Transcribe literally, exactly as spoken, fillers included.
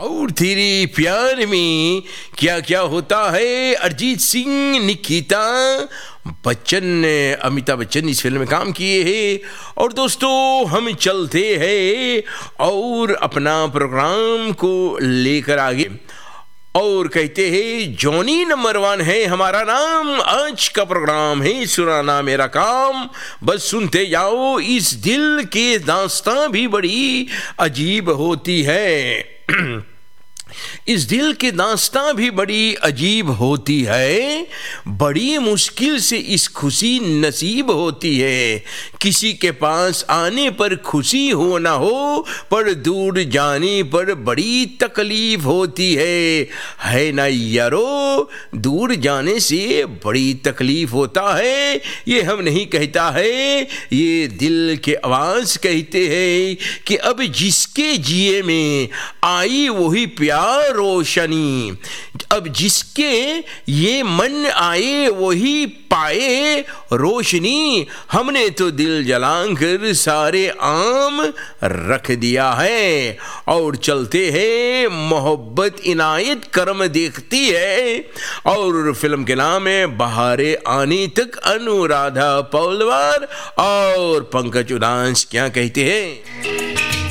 और तेरे प्यार में क्या क्या होता है। अरिजीत सिंह, निकिता बच्चन ने, अमिताभ बच्चन इस फिल्म में काम किए हैं। और दोस्तों हम चलते हैं और अपना प्रोग्राम को लेकर आगे और कहते हैं जॉनी नंबर वन है हमारा नाम। आज का प्रोग्राम है सुनाना मेरा काम, बस सुनते जाओ। इस दिल के दास्तां भी बड़ी अजीब होती है। इस दिल की दास्तां भी बड़ी अजीब होती है। बड़ी मुश्किल से इस खुशी नसीब होती है। किसी के पास आने पर खुशी हो ना हो, पर दूर जाने पर बड़ी तकलीफ होती है। है ना यारो, दूर जाने से बड़ी तकलीफ होता है। ये हम नहीं कहता है, ये दिल के आवाज़ कहते हैं कि अब जिसके जिए में आई वही प्यार रोशनी। अब जिसके ये मन आए वही पाए रोशनी। हमने तो दिल जलाकर सारे आम रख दिया है। और चलते हैं मोहब्बत इनायत करम देखती है। और फिल्म के नाम है बहारे आने तक। अनुराधा पौलवार और पंकज उदास क्या कहते हैं।